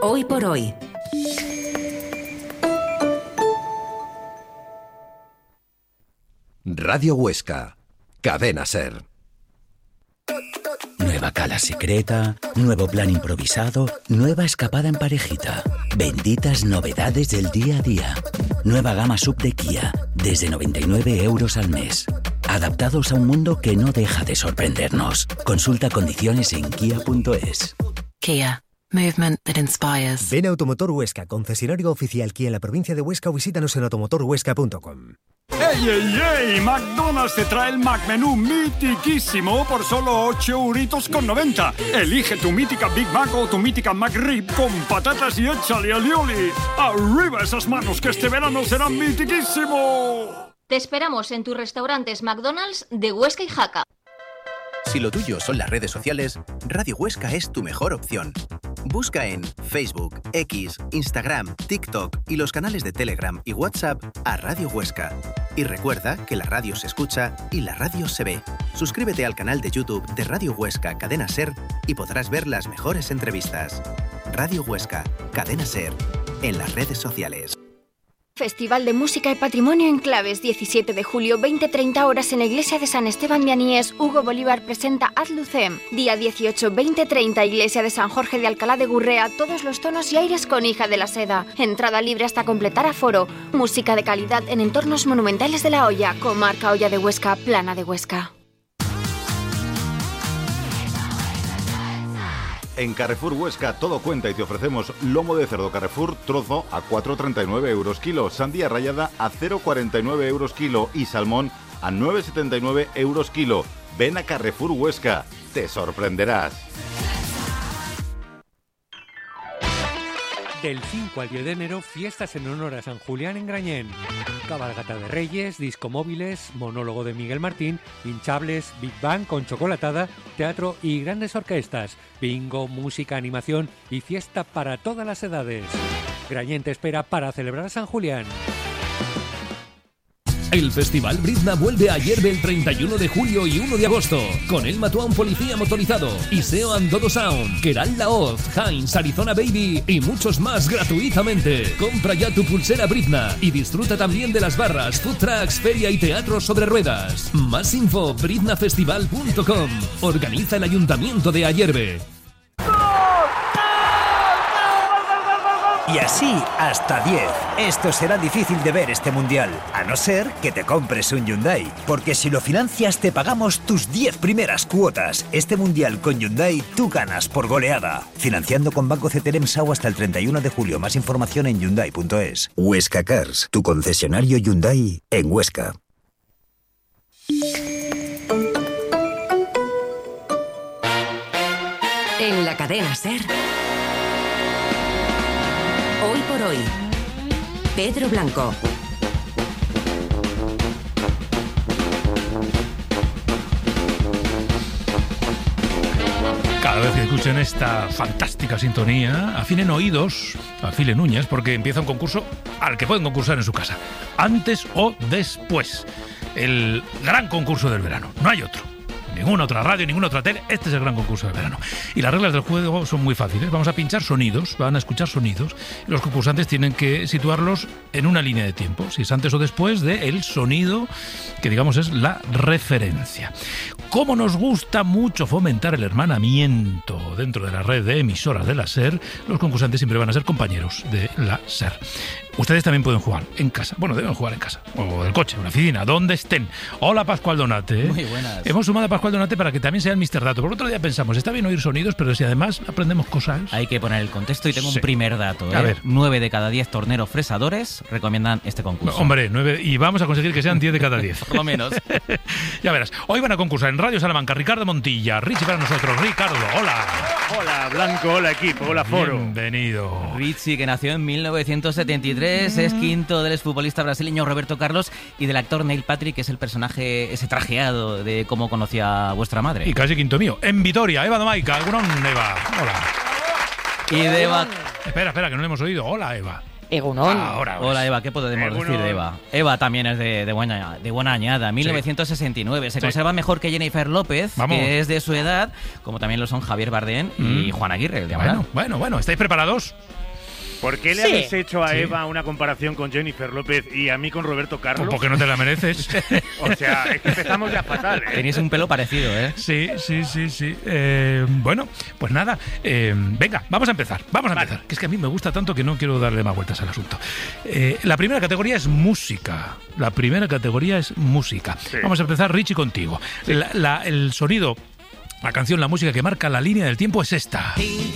Hoy por hoy. Radio Huesca, Cadena Ser. Nueva cala secreta, nuevo plan improvisado, nueva escapada en parejita. Benditas novedades del día a día. Nueva gama sub de Kia, desde 99 euros al mes. Adaptados a un mundo que no deja de sorprendernos. Consulta condiciones en kia.es. Kia. Movement that inspires. Ven a Automotor Huesca, concesionario oficial Kia en la provincia de Huesca, o visítanos en automotorhuesca.com. ¡Ey, ey, ey! McDonald's te trae el McMenú mitiquísimo por solo 8,90 €. Elige tu mítica Big Mac o tu mítica McRib con patatas y échale alioli. ¡Arriba esas manos, que este verano será mitiquísimo! Te esperamos en tus restaurantes McDonald's de Huesca y Jaca. Si lo tuyo son las redes sociales, Radio Huesca es tu mejor opción. Busca en Facebook, X, Instagram, TikTok y los canales de Telegram y WhatsApp a Radio Huesca. Y recuerda que la radio se escucha y la radio se ve. Suscríbete al canal de YouTube de Radio Huesca Cadena Ser y podrás ver las mejores entrevistas. Radio Huesca Cadena Ser, en las redes sociales. Festival de Música y Patrimonio en Claves, 17 de julio, 20-30 horas en la Iglesia de San Esteban de Aniés. Hugo Bolívar presenta Ad Lucem. Día 18, 20-30, Iglesia de San Jorge de Alcalá de Gurrea, todos los tonos y aires con Hija de la Seda. Entrada libre hasta completar aforo. Música de calidad en entornos monumentales de La Hoya. Comarca Hoya de Huesca, Plana de Huesca. En Carrefour Huesca todo cuenta y te ofrecemos lomo de cerdo Carrefour trozo a 4,39 € kilo, sandía rallada a 0,49 € kilo y salmón a 9,79 € kilo. Ven a Carrefour Huesca, te sorprenderás. Del 5 al 10 de enero, fiestas en honor a San Julián en Grañén. Cabalgata de Reyes, discomóviles, monólogo de Miguel Martín, hinchables, Big Bang con chocolatada, teatro y grandes orquestas, bingo, música, animación y fiesta para todas las edades. Grañén te espera para celebrar San Julián. El Festival Brizna vuelve a Ayerbe el 31 de julio y 1 de agosto. Con él mató a un policía motorizado, Iseo Andodo Sound, Keral Laoz, Heinz, Arizona Baby y muchos más gratuitamente. Compra ya tu pulsera Brizna y disfruta también de las barras, food trucks, feria y teatro sobre ruedas. Más info, briznafestival.com. Organiza el Ayuntamiento de Ayerbe. Y así hasta 10. Esto será difícil de ver este mundial, a no ser que te compres un Hyundai. Porque si lo financias te pagamos tus 10 primeras cuotas. Este mundial con Hyundai tú ganas por goleada. Financiando con Banco CTLM SAU hasta el 31 de julio. Más información en Hyundai.es. Huesca Cars, tu concesionario Hyundai en Huesca. En la cadena Ser. Hoy por hoy, Pedro Blanco. Cada vez que escuchen esta fantástica sintonía, afinen oídos, afilen uñas, porque empieza un concurso al que pueden concursar en su casa, antes o después. El gran concurso del verano, no hay otro. Ninguna otra radio, ninguna otra tele. Este es el gran concurso del verano. Y las reglas del juego son muy fáciles. Vamos a pinchar sonidos, van a escuchar sonidos. Y los concursantes tienen que situarlos en una línea de tiempo, si es antes o después del sonido que digamos es la referencia. Como nos gusta mucho fomentar el hermanamiento dentro de la red de emisoras de la SER, los concursantes siempre van a ser compañeros de la SER. Ustedes también pueden jugar en casa. Bueno, deben jugar en casa. O del coche, en la oficina, donde estén. Hola, Pascual Donate. Muy buenas. Hemos sumado a Pascual Donate para que también sea el Mr. Dato. Por otro día pensamos, está bien oír sonidos, pero si además aprendemos cosas... Hay que poner el contexto y tengo un primer dato. A ver. 9 de cada 10 torneros fresadores recomiendan este concurso. Hombre, 9, y vamos a conseguir que sean 10 de cada 10. Por lo menos. Ya verás. Hoy van a concursar en Radio Salamanca Ricardo Montilla. Richie para nosotros. Ricardo, hola. Hola, Blanco, hola equipo, hola Foro. Bienvenido. Richie, que nació en 1973, es quinto del exfutbolista brasileño Roberto Carlos y del actor Neil Patrick, que es el personaje ese trajeado de cómo conocía a vuestra madre. Y casi quinto mío. En Vitoria, Eva Domaica. Eva. Hola. Y de Eva... Espera, que no le hemos oído. Hola, Eva. Egunon. Hola Eva, ¿qué podemos decir de Eva? Eva también es de buena añada, 1969. Se conserva mejor que Jennifer López, que es de su edad, como también lo son Javier Bardem y Juan Aguirre, el de Amaral. Bueno, ¿estáis preparados? ¿Por qué le habéis hecho a Eva una comparación con Jennifer López y a mí con Roberto Carlos? Porque no te la mereces. O sea, es que empezamos ya fatal, ¿eh? Tenéis un pelo parecido, ¿eh? Sí. Bueno, pues nada. Venga, vamos a empezar. Que es que a mí me gusta tanto que no quiero darle más vueltas al asunto. La primera categoría es música. Sí. Vamos a empezar, Richie, contigo. El sonido, la canción, la música que marca la línea del tiempo es esta.